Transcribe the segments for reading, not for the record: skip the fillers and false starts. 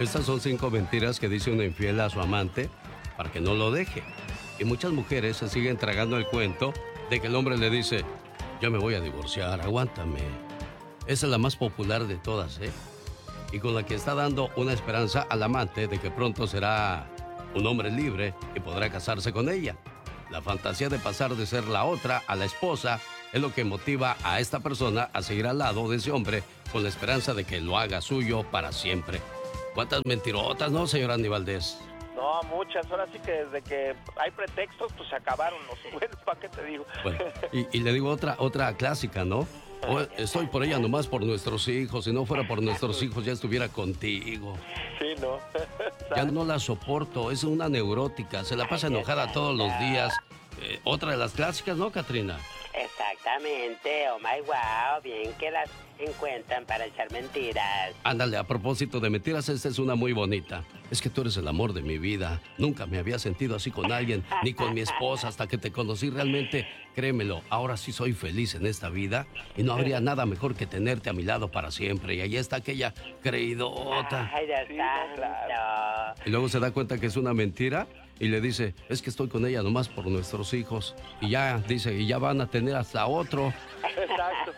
Estas son 5 mentiras que dice una infiel a su amante para que no lo deje. Y muchas mujeres se siguen tragando el cuento de que el hombre le dice, ya me voy a divorciar, aguántame. Esa es la más popular de todas, ¿eh? Y con la que está dando una esperanza al amante de que pronto será un hombre libre y podrá casarse con ella. La fantasía de pasar de ser la otra a la esposa es lo que motiva a esta persona a seguir al lado de ese hombre con la esperanza de que lo haga suyo para siempre. ¿Cuántas mentirotas, no, señor Andy Valdés? No, muchas. Ahora sí que desde que hay pretextos, pues se acabaron los buenos. ¿Para qué te digo? Bueno, y le digo otra clásica, ¿no? Estoy por ella nomás por nuestros hijos. Si no fuera por nuestros hijos, ya estuviera contigo. Sí, ¿no? Ya no la soporto. Es una neurótica. Se la pasa enojada todos los días. Otra de las clásicas, ¿no, Catrina? Exactamente. Oh my wow. Bien que las encuentran para echar mentiras. Ándale, a propósito de mentiras, esta es una muy bonita. Es que tú eres el amor de mi vida. Nunca me había sentido así con alguien, ni con mi esposa hasta que te conocí realmente. Créemelo, ahora sí soy feliz en esta vida y no habría nada mejor que tenerte a mi lado para siempre. Y ahí está aquella creidota. Ay, Dios santo. Y luego se da cuenta que es una mentira y le dice, es que estoy con ella nomás por nuestros hijos. Y ya dice, y ya van a tener hasta otro. Exacto.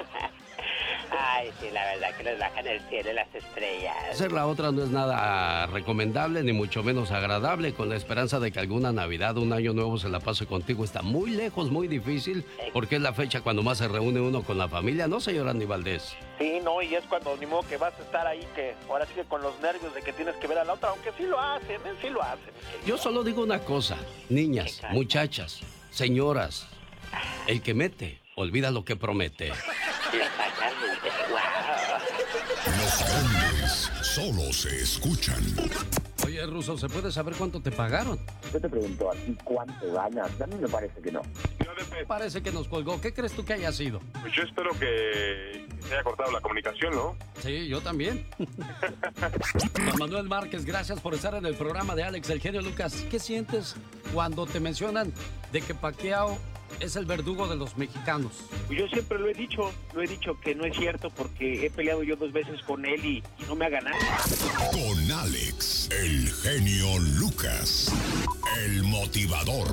Ay, sí, la verdad que les bajan el cielo y las estrellas. Hacer la otra no es nada recomendable, ni mucho menos agradable, con la esperanza de que alguna Navidad, un año nuevo se la pase contigo. Está muy lejos, muy difícil, porque es la fecha cuando más se reúne uno con la familia, ¿no, señor Andy Valdés? Sí, no, y es cuando ni modo que vas a estar ahí, que ahora sí que con los nervios de que tienes que ver a la otra, aunque sí lo hacen, sí lo hacen. Yo solo digo una cosa, niñas, muchachas, señoras, el que mete, olvida lo que promete. Exactamente. Wow. Los grandes solo se escuchan. Oye, Ruso, ¿se puede saber cuánto te pagaron? Yo te pregunto a ti cuánto ganas. A mí me parece que no. Parece que nos colgó. ¿Qué crees tú que haya sido? Pues yo espero que se haya cortado la comunicación, ¿no? Sí, yo también. Juan Manuel Márquez, gracias por estar en el programa de Alex, el genio Lucas. ¿Qué sientes cuando te mencionan de que Pacquiao es el verdugo de los mexicanos? Yo siempre lo he dicho que no es cierto porque he peleado yo 2 veces con él y no me ha ganado. Con Alex, el genio Lucas, el motivador.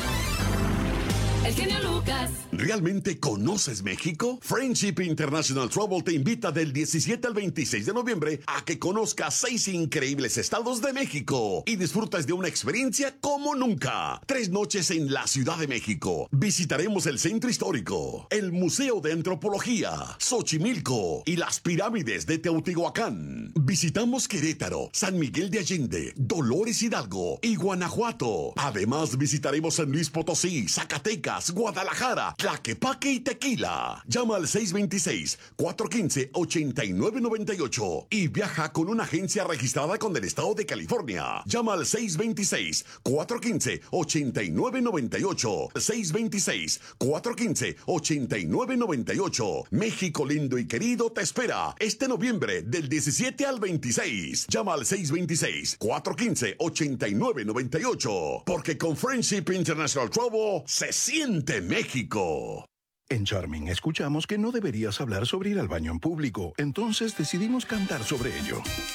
El genio Lucas. ¿Realmente conoces México? Friendship International Travel te invita del 17 al 26 de noviembre a que conozcas 6 increíbles estados de México y disfrutas de una experiencia como nunca. 3 noches en la Ciudad de México. Visitaremos el Centro Histórico, el Museo de Antropología, Xochimilco y las pirámides de Teotihuacán. Visitamos Querétaro, San Miguel de Allende, Dolores Hidalgo y Guanajuato. Además visitaremos San Luis Potosí, Zacatecas, Guadalajara, Tlaquepaque y Tequila. Llama al 626-415-8998 y viaja con una agencia registrada con el estado de California. Llama al 626-415-8998. 626-415-8998. México lindo y querido te espera este noviembre del 17 al 26. Llama al 626-415-8998. Porque con Friendship International Travel se siente México. En Charming escuchamos que no deberías hablar sobre ir al baño en público, entonces decidimos cantar sobre ello.